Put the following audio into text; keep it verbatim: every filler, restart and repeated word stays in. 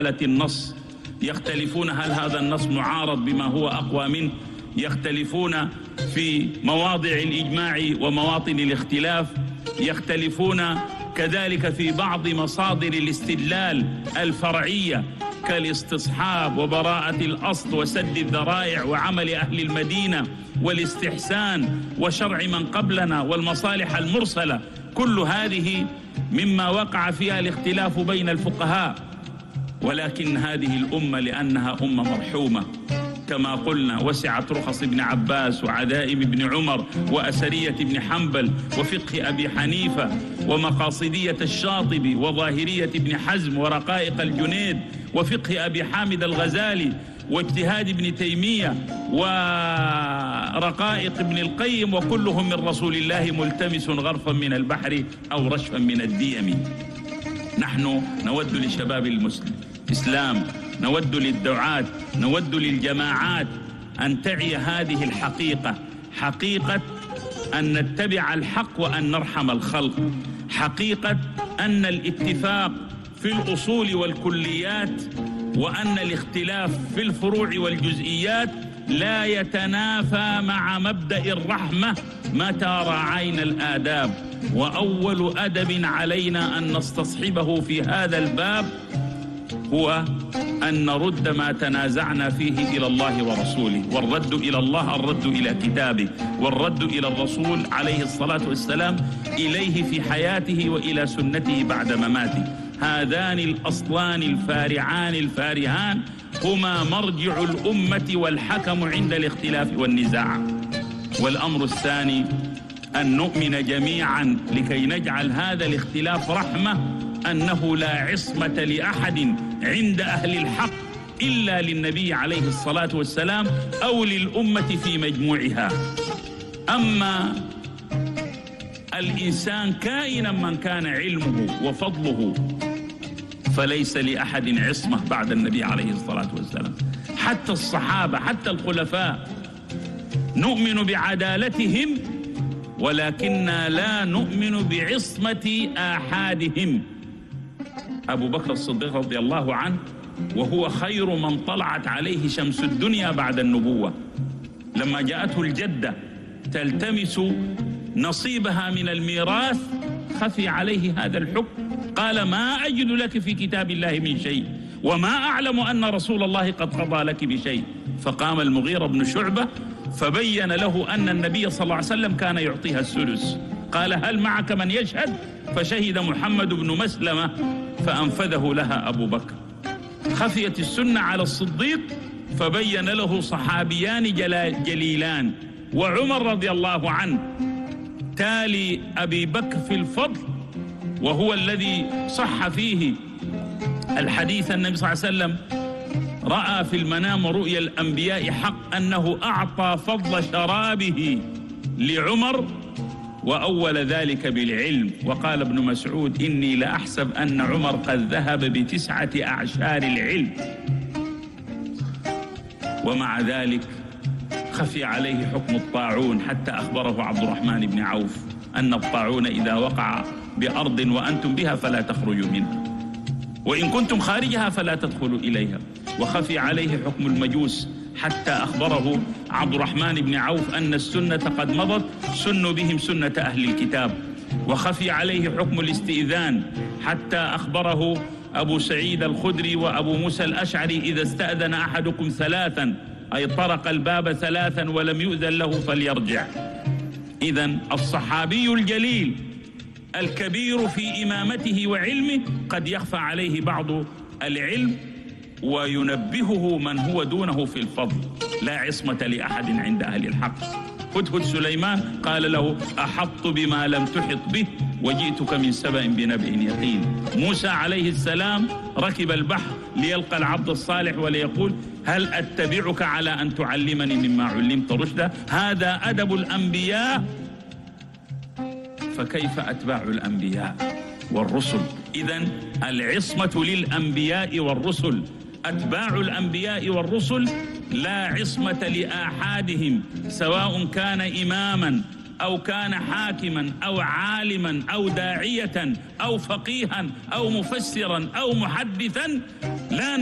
النص، يختلفون هل هذا النص معارض بما هو أقوى منه، يختلفون في مواضع الإجماع ومواطن الاختلاف، يختلفون كذلك في بعض مصادر الاستدلال الفرعية كالاستصحاب وبراءة الأصل وسد الذرائع وعمل أهل المدينة والاستحسان وشرع من قبلنا والمصالح المرسلة. كل هذه مما وقع فيها الاختلاف بين الفقهاء، ولكن هذه الأمة لأنها أمة مرحومة كما قلنا وسعت رخص ابن عباس وعدائم ابن عمر وأسرية ابن حنبل وفقه أبي حنيفة ومقاصدية الشاطبي وظاهرية ابن حزم ورقائق الجنيد وفقه أبي حامد الغزالي واجتهاد ابن تيمية ورقائق ابن القيم، وكلهم من رسول الله ملتمس غرفا من البحر أو رشفا من الديم. نحن نود لشباب المسلم إسلام، نود للدعاة، نود للجماعات أن تعي هذه الحقيقة، حقيقة أن نتبع الحق وأن نرحم الخلق، حقيقة أن الاتفاق في الأصول والكليات وأن الاختلاف في الفروع والجزئيات لا يتنافى مع مبدأ الرحمة متى راعينا الآداب. وأول أدب علينا أن نستصحبه في هذا الباب هو أن نرد ما تنازعنا فيه إلى الله ورسوله، والرد إلى الله الرد إلى كتابه، والرد إلى الرسول عليه الصلاة والسلام إليه في حياته وإلى سنته بعد مماته. هذان الأصلان الفارعان الفارهان هما مرجع الأمة والحكم عند الاختلاف والنزاع. والأمر الثاني أن نؤمن جميعا لكي نجعل هذا الاختلاف رحمة أنه لا عصمة لأحد عند أهل الحق إلا للنبي عليه الصلاة والسلام أو للأمة في مجموعها. أما الإنسان كائنا من كان علمه وفضله فليس لأحد عصمة بعد النبي عليه الصلاة والسلام، حتى الصحابة حتى الخلفاء نؤمن بعدالتهم ولكننا لا نؤمن بعصمة آحادهم. أبو بكر الصديق رضي الله عنه وهو خير من طلعت عليه شمس الدنيا بعد النبوة، لما جاءته الجدة تلتمس نصيبها من الميراث خفي عليه هذا الحكم، قال ما أجد لك في كتاب الله من شيء وما أعلم أن رسول الله قد قضى لك بشيء. فقام المغيرة بن شعبة فبين له أن النبي صلى الله عليه وسلم كان يعطيها السدس، قال هل معك من يشهد؟ فشهد محمد بن مسلمة فأنفذه لها أبو بكر. خفيت السنة على الصديق فبين له صحابيان جليلان، وعمر رضي الله عنه تالي أبي بكر في الفضل، وهو الذي صح فيه الحديث النبي صلى الله عليه وسلم رأى في المنام رؤيا الأنبياء حق أنه أعطى فضل شرابه لعمر وأول ذلك بالعلم. وقال ابن مسعود إني لأحسب أن عمر قد ذهب بتسعة أعشار العلم، ومع ذلك خفي عليه حكم الطاعون حتى أخبره عبد الرحمن بن عوف أن الطاعون إذا وقع بأرض وأنتم بها فلا تخرجوا منها، وإن كنتم خارجها فلا تدخلوا إليها. وخفي عليه حكم المجوس حتى أخبره عبد الرحمن بن عوف أن السنة قد مضت سنوا بهم سنة أهل الكتاب. وخفي عليه حكم الاستئذان حتى أخبره أبو سعيد الخدري وأبو موسى الأشعري إذا استأذن أحدكم ثلاثا أي طرق الباب ثلاثا ولم يؤذن له فليرجع. إذن الصحابي الجليل الكبير في إمامته وعلمه قد يخفى عليه بعض العلم وينبهه من هو دونه في الفضل. لا عصمة لأحد عند أهل الحق. هدهد سليمان قال له أحط بما لم تحط به وجئتك من سبأ بنبأ يقين. موسى عليه السلام ركب البحر ليلقى العبد الصالح وليقول هل أتبعك على أن تعلمني مما علمت رشدا. هذا أدب الأنبياء، فكيف أتباع الأنبياء والرسل؟ إذن العصمة للأنبياء والرسل. أتباع الأنبياء والرسل لا عصمة لآحادهم سواء كان إماما أو كان حاكما أو عالما أو داعية أو فقيها أو مفسرا أو محدثا لا